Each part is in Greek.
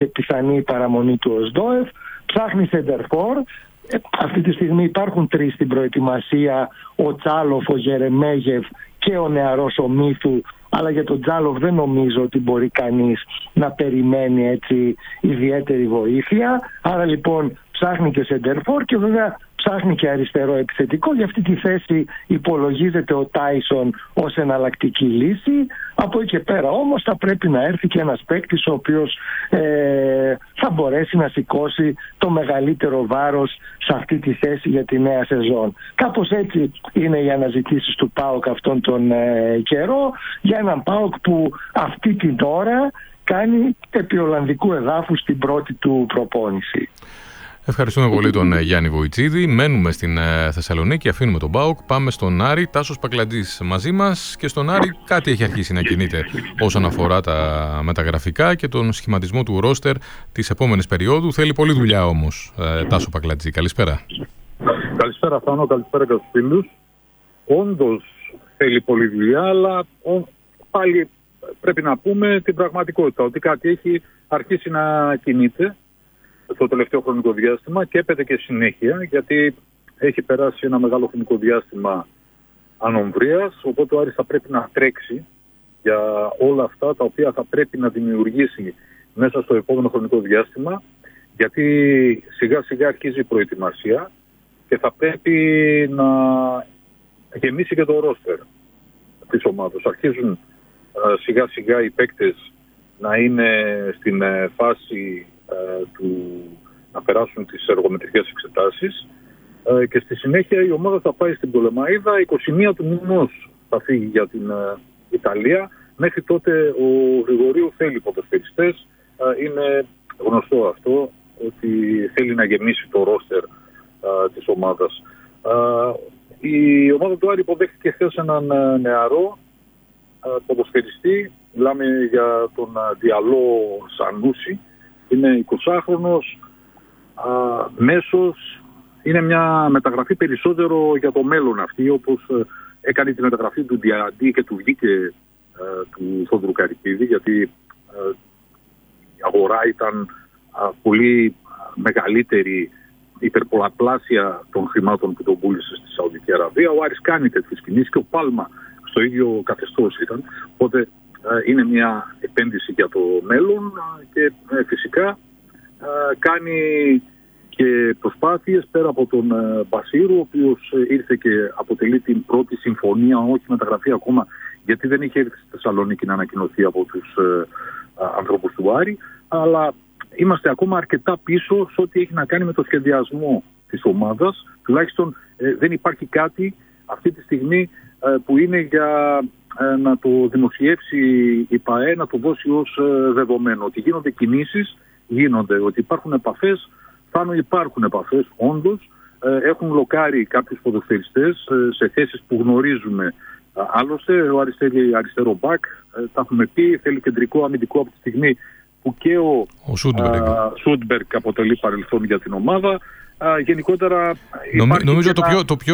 πιθανή παραμονή του ΟΣΔΟΕΦ, ψάχνει σεντερφόρ. Αυτή τη στιγμή υπάρχουν 3 στην προετοιμασία, ο Τσάλοφ, ο Γερεμέγεφ και ο νεαρός ο Μύθου, αλλά για τον Τσάλοφ δεν νομίζω ότι μπορεί κανείς να περιμένει έτσι ιδιαίτερη βοήθεια. Άρα λοιπόν ψάχνει και σεντερφόρ και βέβαια ψάχνει και αριστερό επιθετικό. Για αυτή τη θέση υπολογίζεται ο Τάισον ως εναλλακτική λύση. Από εκεί και πέρα όμως θα πρέπει να έρθει και ένας παίκτης ο οποίος θα μπορέσει να σηκώσει το μεγαλύτερο βάρος σε αυτή τη θέση για τη νέα σεζόν. Κάπως έτσι είναι οι αναζητήσεις του ΠΑΟΚ αυτόν τον καιρό, για έναν ΠΑΟΚ που αυτή την ώρα κάνει επί Ολλανδικού εδάφους την πρώτη του προπόνηση. Ευχαριστούμε πολύ τον Γιάννη Βοητσίδη. Μένουμε στην Θεσσαλονίκη, αφήνουμε τον ΠΑΟΚ, πάμε στον Άρη. Τάσος Πακλαντής μαζί μας, και στον Άρη κάτι έχει αρχίσει να κινείται όσον αφορά τα μεταγραφικά και τον σχηματισμό του ρόστερ της επόμενης περίοδου. Θέλει πολλή δουλειά όμως, Τάσο Πακλαντή. Καλησπέρα. Καλησπέρα Θάνο, καλησπέρα και στους φίλους. Όντως θέλει πολλή δουλειά, αλλά πάλι πρέπει να πούμε την πραγματικότητα, ότι κάτι έχει αρχίσει να κινείται το τελευταίο χρονικό διάστημα και έπεται και συνέχεια, γιατί έχει περάσει ένα μεγάλο χρονικό διάστημα ανομβρίας, οπότε ο Άρης θα πρέπει να τρέξει για όλα αυτά τα οποία θα πρέπει να δημιουργήσει μέσα στο επόμενο χρονικό διάστημα, γιατί σιγά σιγά αρχίζει η προετοιμασία και θα πρέπει να γεμίσει και το ρόστερ της ομάδας. Αρχίζουν σιγά σιγά οι παίκτες να είναι στην φάση του να περάσουν τις εργομετρικές εξετάσεις και στη συνέχεια η ομάδα θα πάει στην Πτολεμαΐδα. 21 του μηνός θα φύγει για την Ιταλία. Μέχρι τότε ο Γρηγορίου θέλει ποδοσφαιριστές. Είναι γνωστό αυτό, ότι θέλει να γεμίσει το ρόστερ της ομάδας. Η ομάδα του Άρη υποδέχτηκε χθες έναν νεαρό ποδοσφαιριστή. Μιλάμε για τον Διαλό Σανούση. Είναι 20χρονος, μέσος. Είναι μια μεταγραφή περισσότερο για το μέλλον αυτή, όπως έκανε τη μεταγραφή του Διαντή και του βγήκε του Θόδωρου Καρυπίδη, γιατί η αγορά ήταν πολύ μεγαλύτερη, υπερπολαπλάσια των χρημάτων που τον πούλησε στη Σαουδική Αραβία. Ο Άρης κάνει τέτοιες κινήσεις και ο Πάλμα στο ίδιο καθεστώς ήταν. Οπότε είναι μια επένδυση για το μέλλον και φυσικά κάνει και προσπάθειες πέρα από τον Μπασίρου, ο οποίος ήρθε και αποτελεί την πρώτη συμφωνία, όχι μεταγραφή ακόμα, γιατί δεν είχε έρθει στη Θεσσαλονίκη να ανακοινωθεί από τους ανθρώπους του Άρη, αλλά είμαστε ακόμα αρκετά πίσω σε ό,τι έχει να κάνει με το σχεδιασμό της ομάδας. Τουλάχιστον δεν υπάρχει κάτι αυτή τη στιγμή που είναι για να το δημοσιεύσει η ΠΑΕ, να το δώσει ως δεδομένο. Ότι γίνονται κινήσεις, γίνονται, ότι υπάρχουν επαφές. Πάνω υπάρχουν επαφές, όντως. Έχουν λοκάρει κάποιους ποδοσφαιριστές σε θέσεις που γνωρίζουμε. Άλλωστε, ο Άρης θέλει αριστερό μπακ, τα έχουμε πει, θέλει κεντρικό αμυντικό από τη στιγμή που και ο Σούντμπεργκ αποτελεί παρελθόν για την ομάδα. Γενικότερα νομίζω το πιο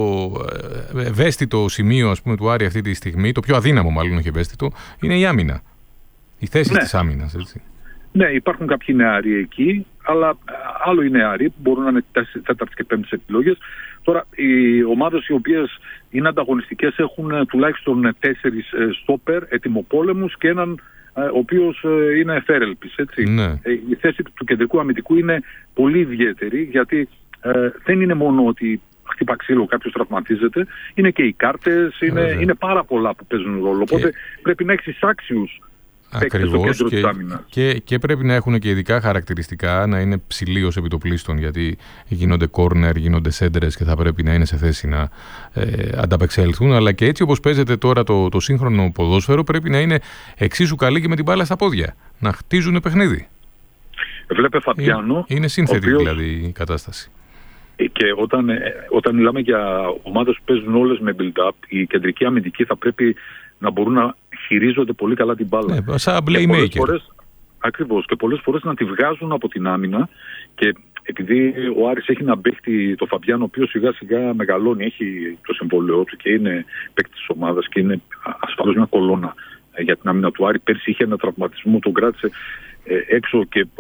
ευαίσθητο σημείο, ας πούμε, του Άρη αυτή τη στιγμή, το πιο αδύναμο μάλλον, όχι ευαίσθητο, είναι η άμυνα. Η θέση της άμυνας, έτσι. Ναι, υπάρχουν κάποιοι νεαροί εκεί, αλλά άλλο οι νεαροί που μπορούν να είναι 4ης και 5ης επιλογές. Τώρα, οι ομάδες οι οποίες είναι ανταγωνιστικές έχουν τουλάχιστον 4 στόπερ, ετοιμοπόλεμους και έναν ο οποίος είναι εφέρελπης, έτσι. Ναι. Η θέση του κεντρικού αμυντικού είναι πολύ ιδιαίτερη, γιατί δεν είναι μόνο ότι χτύπα ξύλο, κάποιος τραυματίζεται, είναι και οι κάρτες, είναι πάρα πολλά που παίζουν ρόλο. Οπότε πρέπει να έχεις άξιους. Ακριβώς, και πρέπει να έχουν και ειδικά χαρακτηριστικά, να είναι ψηλοί ως επιτοπλίστων, γιατί γίνονται κόρνερ, γίνονται σέντρες και θα πρέπει να είναι σε θέση να ανταπεξέλθουν, αλλά και έτσι όπως παίζεται τώρα το σύγχρονο ποδόσφαιρο, πρέπει να είναι εξίσου καλοί και με την μπάλα στα πόδια, να χτίζουν παιχνίδι. Βλέπε Φαπιάνο. Είναι σύνθετη δηλαδή η κατάσταση. Και όταν μιλάμε για ομάδες που παίζουν όλες με build-up, η κεντρική αμυντική θα πρέπει να μπορούν να χειρίζονται πολύ καλά την μπάλα. Ναι, σαν playmaker. Ακριβώς. Και πολλές φορές να τη βγάζουν από την άμυνα. Και επειδή ο Άρης έχει ένα παίκτη, το Φαμπιάνο, ο οποίος σιγά σιγά μεγαλώνει, έχει το συμβόλαιό του και είναι παίκτης της ομάδας και είναι ασφαλώς μια κολόνα για την άμυνα του Άρη. Πέρσι είχε ένα τραυματισμό, τον κράτησε έξω και